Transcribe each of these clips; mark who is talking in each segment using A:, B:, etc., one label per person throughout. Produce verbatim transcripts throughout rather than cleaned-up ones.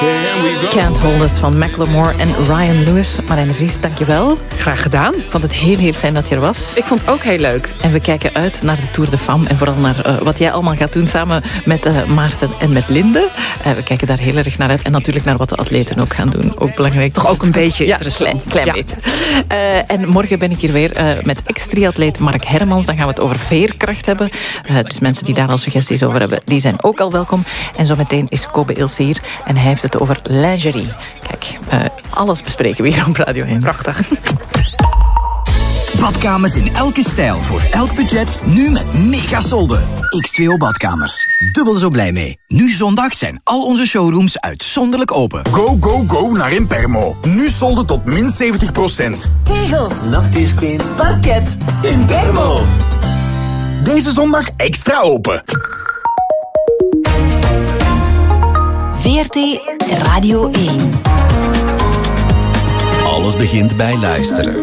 A: Can't Hold Us van Macklemore en Ryan Lewis. Marijn de Vries, dankjewel.
B: Graag gedaan.
A: Ik vond het heel, heel fijn dat je er was.
B: Ik vond het ook heel leuk.
A: En we kijken uit naar de Tour de Femme en vooral naar uh, wat jij allemaal gaat doen samen met uh, Maarten en met Linde. Uh, we kijken daar heel erg naar uit. En natuurlijk naar wat de atleten ook gaan doen. Ook belangrijk.
B: Toch ook een beetje
A: ja,
B: interessant.
A: Klein, klein ja. beetje. Uh, en morgen ben ik hier weer uh, met ex-triatleet Mark Hermans. Dan gaan we het over veerkracht hebben. Uh, dus mensen die daar al suggesties over hebben, die zijn ook al welkom. En zo meteen is Kobe Ilse hier en hij heeft het over lingerie. Kijk, uh, alles bespreken we hier op Radio één.
B: Prachtig.
C: Badkamers in elke stijl, voor elk budget, nu met mega solden. X twee O Badkamers. Dubbel zo blij mee. Nu zondag zijn al onze showrooms uitzonderlijk open.
D: Go, go, go naar Impermo. Nu solden tot min zeventig procent.
E: Tegels, natuursteen, parket. Impermo.
D: Deze zondag extra open.
F: V R T Radio één.
C: Alles begint bij luisteren.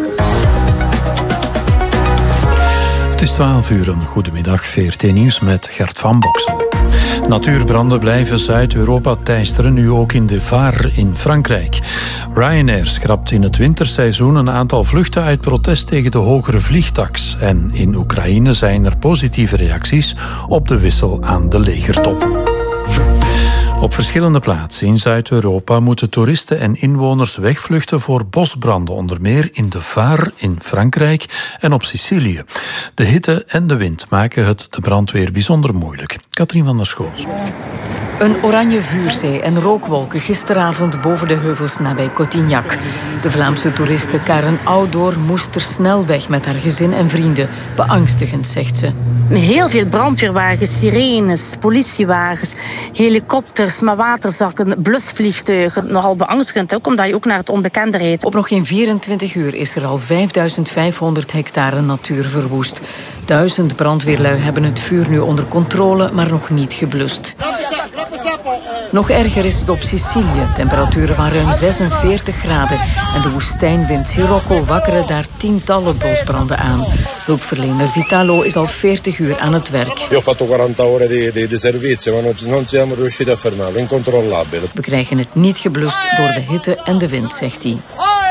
G: Het is twaalf uur, een goedemiddag, V R T Nieuws met Gert van Boksel. Natuurbranden blijven Zuid-Europa teisteren, nu ook in de Var in Frankrijk. Ryanair schrapt in het winterseizoen een aantal vluchten uit protest tegen de hogere vliegtaks. En in Oekraïne zijn er positieve reacties op de wissel aan de legertop. Op verschillende plaatsen in Zuid-Europa moeten toeristen en inwoners wegvluchten voor bosbranden, onder meer in de Var in Frankrijk en op Sicilië. De hitte en de wind maken het de brandweer bijzonder moeilijk. Katrien van der Schoot.
H: Een oranje vuurzee en rookwolken gisteravond boven de heuvels nabij Cotignac. De Vlaamse toeriste Karen Oudoor moest er snel weg met haar gezin en vrienden. Beangstigend, zegt ze.
I: Heel veel brandweerwagens, sirenes, politiewagens, helikopters, maar waterzakken, blusvliegtuigen. Nogal beangstigend ook, omdat je ook naar het onbekende rijdt.
H: Op nog geen vierentwintig uur is er al vijfduizend vijfhonderd hectare natuur verwoest. Duizend brandweerlui hebben het vuur nu onder controle, maar nog niet geblust. Nog erger is het op Sicilië. Temperaturen van ruim zesenveertig graden. En de woestijnwind Sirocco wakkeren daar tientallen bosbranden aan. Hulpverlener Vitalo is al veertig uur aan het werk.
J: Ik heb fatto quaranta ore di, di, di servizio, maar non siamo riusciti a fermarlo. Incontrollabile.
H: We krijgen het niet geblust door de hitte en de wind, zegt hij.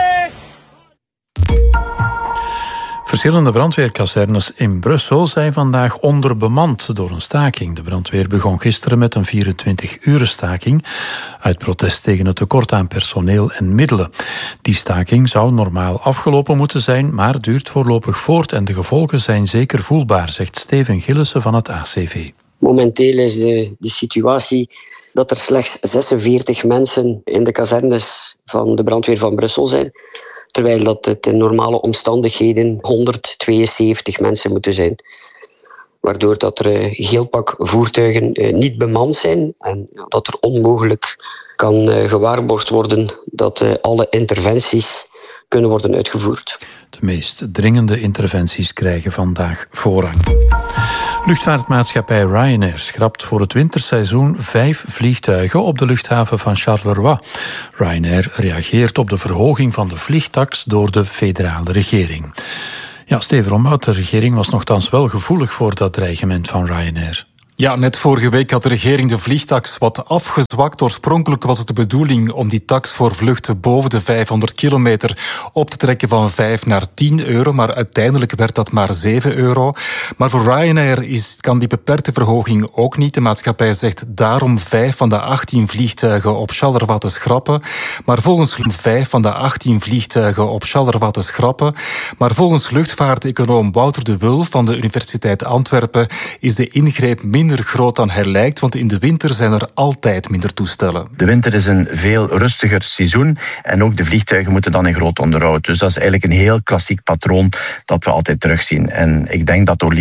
G: Verschillende brandweerkazernes in Brussel zijn vandaag onderbemand door een staking. De brandweer begon gisteren met een vierentwintig-uren staking uit protest tegen het tekort aan personeel en middelen. Die staking zou normaal afgelopen moeten zijn, maar duurt voorlopig voort en de gevolgen zijn zeker voelbaar, zegt Steven Gillissen van het A C V.
K: Momenteel is de, de situatie dat er slechts zesenveertig mensen in de kazernes van de brandweer van Brussel zijn, terwijl dat het in normale omstandigheden honderdtweeënzeventig mensen moeten zijn. Waardoor dat er een heel pak voertuigen niet bemand zijn en dat er onmogelijk kan gewaarborgd worden dat alle interventies kunnen worden uitgevoerd.
G: De meest dringende interventies krijgen vandaag voorrang. Luchtvaartmaatschappij Ryanair schrapt voor het winterseizoen vijf vliegtuigen op de luchthaven van Charleroi. Ryanair reageert op de verhoging van de vliegtaks door de federale regering. Ja, Steven Romhout, de regering was nogthans wel gevoelig voor dat dreigement van Ryanair.
L: Ja, net vorige week had de regering de vliegtaks wat afgezwakt. Oorspronkelijk was het de bedoeling om die tax voor vluchten boven de vijfhonderd kilometer op te trekken van vijf naar tien euro, maar uiteindelijk werd dat maar zeven euro. Maar voor Ryanair is, kan die beperkte verhoging ook niet. De maatschappij zegt daarom vijf van de achttien vliegtuigen op Charleroi te schrappen. Maar volgens vijf van de achttien vliegtuigen op Charleroi te schrappen. Maar volgens luchtvaarteconoom Wouter de Wulf van de Universiteit Antwerpen is de ingreep minder groot dan hij lijkt, want in de winter zijn er altijd minder toestellen.
M: De winter is een veel rustiger seizoen en ook de vliegtuigen moeten dan in groot onderhoud. Dus dat is eigenlijk een heel klassiek patroon dat we altijd terugzien. En ik denk dat door